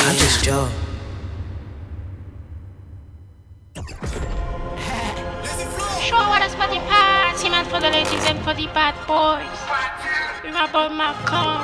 I just joke. Show what us for the party, man, for the ladies and for the bad boys. Remember my car.